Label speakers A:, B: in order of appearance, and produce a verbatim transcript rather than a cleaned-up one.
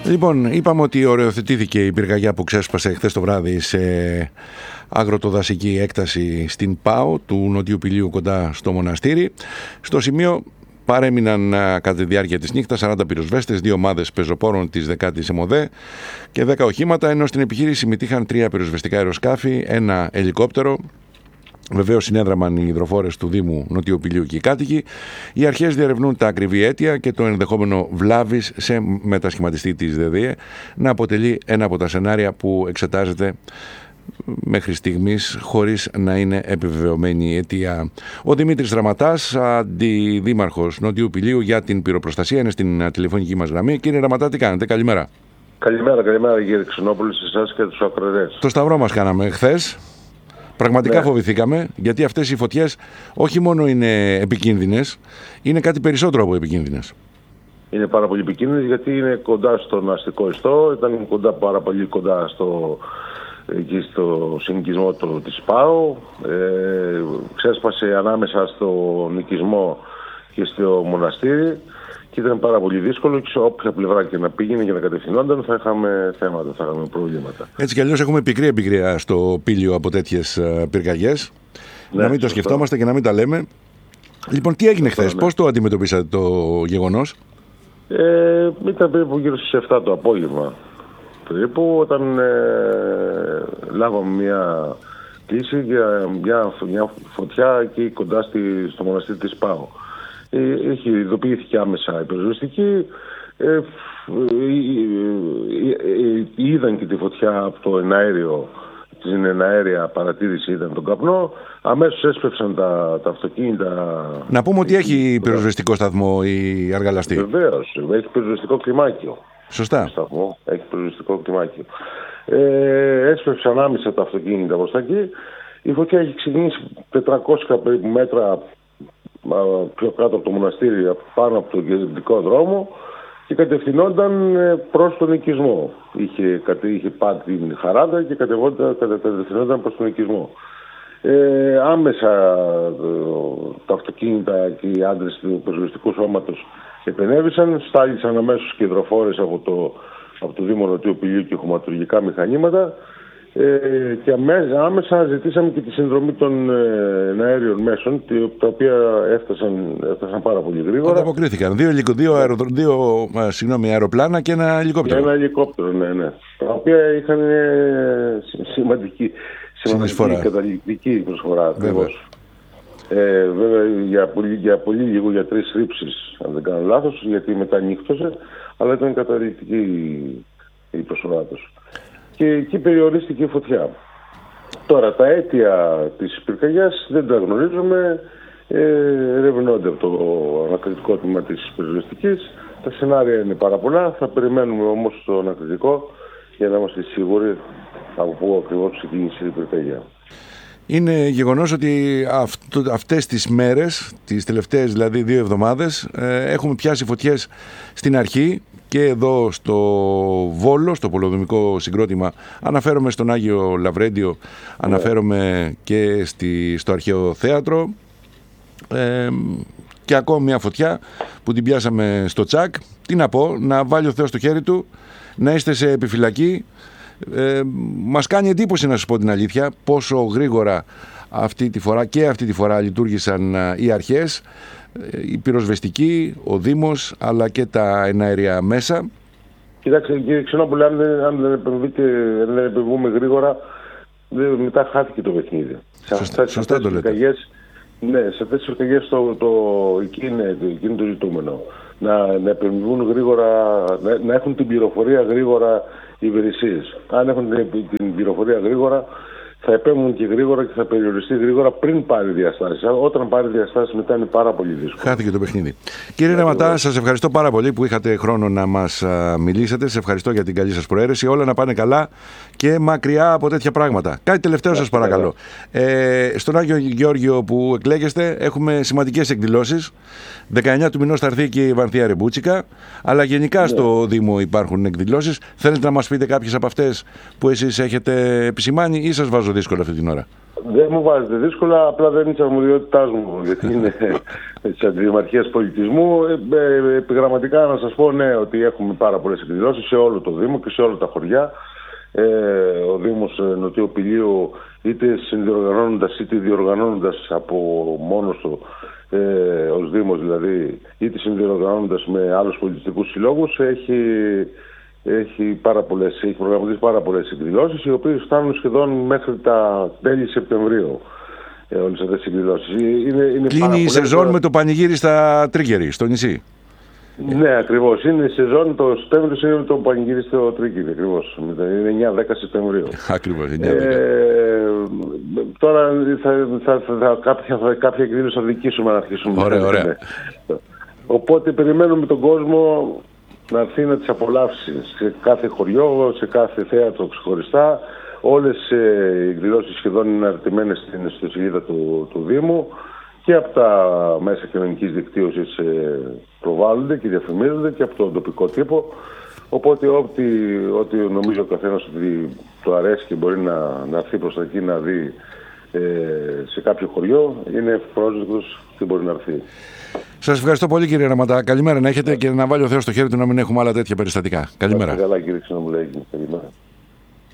A: Λοιπόν, είπαμε ότι οριοθετήθηκε η πυρκαγιά που ξέσπασε χθες το βράδυ σε αγροτοδασική έκταση στην ΠΑΟ του Νοτιού Πηλίου κοντά στο μοναστήρι. Στο σημείο παρέμειναν κατά τη διάρκεια της νύχτας σαράντα πυροσβέστες, δύο ομάδες πεζοπόρων της δεκάτης ΕΜΟΔΕ και δέκα οχήματα, ενώ στην επιχείρηση συμμετείχαν τρία πυροσβεστικά αεροσκάφη, ένα ελικόπτερο. Βεβαίως συνέδραμαν οι υδροφόρες του Δήμου Νοτιού Πηλίου και οι κάτοικοι. Οι αρχές διερευνούν τα ακριβή αίτια και το ενδεχόμενο βλάβης σε μετασχηματιστή της ΔΕΔΙΕ να αποτελεί ένα από τα σενάρια που εξετάζεται μέχρι στιγμής χωρίς να είναι επιβεβαιωμένη η αιτία. Ο Δημήτρης Ραματάς, αντιδήμαρχος Νοτιού Πηλίου για την πυροπροστασία, είναι στην τηλεφωνική μας γραμμή. Κύριε Ραματά, τι κάνετε? Καλημέρα.
B: Καλημέρα, καλημέρα κύριε Ξενόπουλο, σε εσάς και τους ακροατές.
A: Το σταυρό μας κάναμε χθες. Πραγματικά ναι. Φοβηθήκαμε, γιατί αυτές οι φωτιές όχι μόνο είναι επικίνδυνες, είναι κάτι περισσότερο από επικίνδυνες. Είναι
B: πάρα πολύ επικίνδυνες γιατί είναι κοντά στον αστικό ιστό, ήταν κοντά, πάρα πολύ κοντά στο, εκεί στο συνοικισμό το, της ΠΑΟ, ε, ξέσπασε ανάμεσα στο νοικισμό και στο μοναστήρι και ήταν πάρα πολύ δύσκολο και σε όποια πλευρά και να πήγαινε και να κατευθυνόταν θα είχαμε θέματα, θα είχαμε προβλήματα.
A: Έτσι κι αλλιώς έχουμε πικρή εμπειρία στο Πήλιο από τέτοιες πυρκαγιές. Ναι, να μην το σκεφτόμαστε και να μην τα λέμε. Λοιπόν, τι έγινε χθες, ναι. Πώς το αντιμετωπίσατε το γεγονός?
B: Ε, ήταν περίπου γύρω στις επτά το απόγευμα. Περίπου όταν ε, λάβαμε μια κλήση για μια, μια φωτιά εκεί κοντά στη, στο μοναστήρι της ΠΑΟ. Είχε ειδοποιήθηκε άμεσα η πυροσβεστική, ε, ε, ε, ε, είδαν και τη φωτιά από το εναέριο, την εναέρια παρατήρηση είδαν τον καπνό, αμέσως έσπευσαν τα, τα αυτοκίνητα.
A: Να πούμε ότι έχει πυροσβεστικό σταθμό η Αργαλαστή.
B: Βεβαίως, έχει πυροσβεστικό κλιμάκιο.
A: Σωστά.
B: Σταθμό, έχει πυροσβεστικό κλιμάκιο. Ε, έσπευσαν άμεσα τα αυτοκίνητα προς τα εκεί. Η φωτιά έχει ξεκινήσει τετρακόσια περίπου μέτρα πιο κάτω από το μοναστήρι, πάνω από τον κεντρικό δρόμο και κατευθυνόταν προς τον οικισμό. Είχε, είχε πάρει την χαράντα και κατευθυνόταν προς τον οικισμό. Ε, άμεσα τα αυτοκίνητα και οι άντρες του πυροσβεστικού σώματος επενέβησαν, στάλησαν αμέσως και υδροφόρες από το, από το Δήμο Νοτιού Πηλίου και χωματουργικά μηχανήματα. Ε, και άμεσα ζητήσαμε και τη συνδρομή των ε, αέριων μέσων, τα οποία έφτασαν, έφτασαν πάρα πολύ γρήγορα.
A: Ανταποκρίθηκαν. Δύο, δύο, αερο, δύο συγγνώμη, αεροπλάνα και ένα ελικόπτερο.
B: Και ένα ελικόπτερο, ναι, ναι. Τα οποία είχαν ε, σημαντική, σημαντική καταληκτική προσφορά. Ακριβώς. Ε, βέβαια για πολύ, για πολύ λίγο, για τρεις ρήψεις, αν δεν κάνω λάθος, γιατί μετά νύχτωσε, αλλά ήταν καταληκτική η, η προσφορά τους. Και εκεί περιορίστηκε η φωτιά. Τώρα τα αίτια της πυρκαγιάς δεν τα γνωρίζουμε, ε, ερευνώνται από το ανακριτικό τμήμα της πυροσβεστικής. Τα σενάρια είναι πάρα πολλά, θα περιμένουμε όμως το ανακριτικό για να είμαστε σίγουροι από πού ακριβώς ξεκίνησε η πυρκαγιά.
A: Είναι γεγονός ότι αυτό, αυτές τις μέρες, τις τελευταίες δηλαδή δύο εβδομάδες, ε, έχουμε πιάσει φωτιές στην αρχή και εδώ στο Βόλο, στο πολεοδομικό συγκρότημα. Αναφέρομαι στον Άγιο Λαβρέντιο, αναφέρομαι και στη, στο Αρχαίο Θέατρο ε, και ακόμη μια φωτιά που την πιάσαμε στο Τσακ. Τι να πω, να βάλει ο Θεός το χέρι του, να είστε σε επιφυλακή. Ε, μας κάνει εντύπωση, να σας πω την αλήθεια, πόσο γρήγορα αυτή τη φορά και αυτή τη φορά λειτουργήσαν οι αρχές, η πυροσβεστική, ο Δήμος, αλλά και τα εναέρια μέσα.
B: Κοιτάξτε κύριε Ξενόπουλε, αν δεν, αν δεν, αν δεν επεμβούμε γρήγορα, μετά χάθηκε το παιχνίδι.
A: Σωστά, σε σωστά το λέτε.
B: Ναι, σε αυτές τις πυρκαγιές το, το, εκεί είναι, εκεί είναι το ζητούμενο. Να, να επεμβούν γρήγορα, να, να έχουν την πληροφορία γρήγορα οι υπηρεσίες. Αν έχουν την, την πληροφορία γρήγορα, θα επέμβουν και γρήγορα και θα περιοριστεί γρήγορα πριν πάρει διαστάσεις. Όταν πάρει διαστάσεις μετά είναι πάρα πολύ δύσκολο.
A: Χάθηκε το παιχνίδι. Κύριε Ραματά, σας ευχαριστώ πάρα πολύ που είχατε χρόνο να μας μιλήσετε. Σας ευχαριστώ για την καλή σας προαίρεση. Όλα να πάνε καλά και μακριά από τέτοια πράγματα. Κάτι τελευταίο σας παρακαλώ. Ε, στον Άγιο Γεώργιο που εκλέγεστε έχουμε σημαντικές εκδηλώσεις. δεκαεννιά του μηνός θα έρθει και η Βανθία Ρεμπούτσικα. Αλλά γενικά ναι. στο Δήμο υπάρχουν εκδηλώσεις. Θέλετε να μας πείτε κάποιες από αυτές που εσείς έχετε επισημάνει ή σας βάζω δύσκολο αυτή την ώρα?
B: Δεν μου βάζετε δύσκολα, απλά δεν είναι της αρμοδιότητάς μου, γιατί είναι της Αντιδημαρχίας Πολιτισμού. Ε, ε, επιγραμματικά να σας πω, ναι, ότι έχουμε πάρα πολλές εκδηλώσεις σε όλο το Δήμο και σε όλα τα χωριά. Ε, ο Δήμος Νοτιού Πηλίου, είτε συνδιοργανώνοντας είτε διοργανώνοντας από μόνος του, ε, ως Δήμος δηλαδή, είτε συνδιοργανώνοντας με άλλους πολιτιστικούς συλλόγους, έχει... Έχει, πάρα πολλές, έχει προγραμματίσει πάρα πολλές εκδηλώσεις, οι οποίες φτάνουν σχεδόν μέχρι τα τέλη Σεπτεμβρίου. Ε, όλες αυτές τις εκδηλώσεις. Είναι, είναι
A: Κλείνει η σεζόν με το πανηγύρι στα Τρίκερη, στο νησί.
B: Ναι, ακριβώς. Είναι η σεζόν, το Σεπτέμβριο είναι το πανηγύρι στο Τρίκερη, ακριβώς. Είναι εννιά δέκα Σεπτεμβρίου.
A: Ακριβώς, εννιά δέκα.
B: Ε, τώρα θα, θα, θα, θα, κάποια, θα, κάποια εκδήλωση θα δικήσουμε να αρχίσουμε.
A: Ωραία, ωραία.
B: Οπότε περιμένουμε τον κόσμο να έρθει να τις απολαύσει σε κάθε χωριό, σε κάθε θέατρο ξεχωριστά. Όλες ε, οι εκδηλώσεις σχεδόν είναι αρτημένες στην ιστοσελίδα του, του Δήμου και από τα μέσα κοινωνικής δικτύωσης ε, προβάλλονται και διαφημίζονται και από τον τοπικό τύπο. Οπότε ό,τι, ό,τι νομίζω ο καθένας ότι το αρέσει και μπορεί να, να έρθει προς τα εκεί να δει ε, σε κάποιο χωριό, είναι ευπρόσδεκτος και μπορεί να έρθει.
A: Σας ευχαριστώ πολύ, κύριε Ραματά. Καλημέρα να έχετε και να βάλει ο Θεός στο χέρι του να μην έχουμε άλλα τέτοια περιστατικά. Καλημέρα.
B: Καλά, κύριε Ξενομουλέγη. Καλημέρα.